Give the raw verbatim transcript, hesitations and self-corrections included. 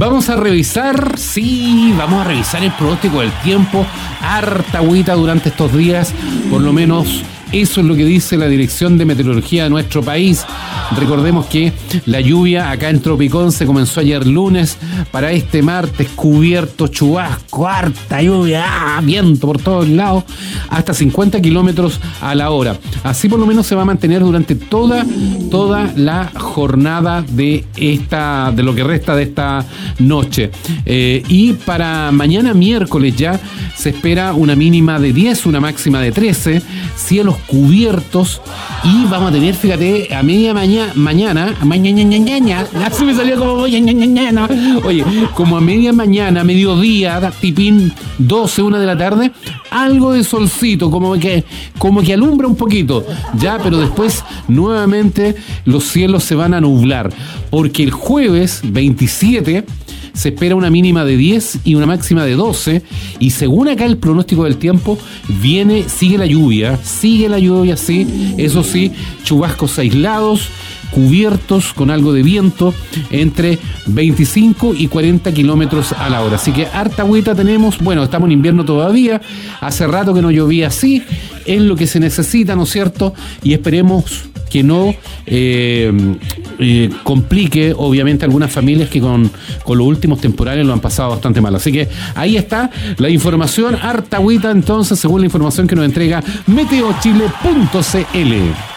Vamos a revisar, sí, vamos a revisar el pronóstico del tiempo. Harta agüita durante estos días, por lo menos eso es lo que dice la Dirección de Meteorología de nuestro país. Recordemos que la lluvia acá en Tropicón se comenzó ayer lunes. Para este martes, cubierto, chubasco, harta lluvia, ah, viento por todos lados, hasta cincuenta kilómetros a la hora. Así por lo menos se va a mantener durante toda, toda la jornada de esta, de lo que resta de esta noche. Eh, y para mañana miércoles ya se espera una mínima de diez, una máxima de trece, cielos cubiertos, y vamos a tener, fíjate, a media mañana, mañana, mañana, mañana, así me salió como mañana, oye, como a media mañana, mediodía, tipín doce, una de la tarde, algo de solcito, como que, como que alumbra un poquito, ya, pero después nuevamente los cielos se van a nublar, porque el jueves veintisiete se espera una mínima de diez y una máxima de doce, y según acá el pronóstico del tiempo, viene, sigue la lluvia, sigue la lluvia, sí, eso sí, chubascos aislados, cubiertos con algo de viento entre veinticinco y cuarenta kilómetros a la hora. Así que harta agüita tenemos. Bueno, estamos en invierno todavía. Hace rato que no llovía así. Es lo que se necesita, ¿no es cierto? Y esperemos que no eh, eh, complique, obviamente, a algunas familias que con, con los últimos temporales lo han pasado bastante mal. Así que ahí está la información. Harta agüita, entonces, según la información que nos entrega meteo chile punto c l.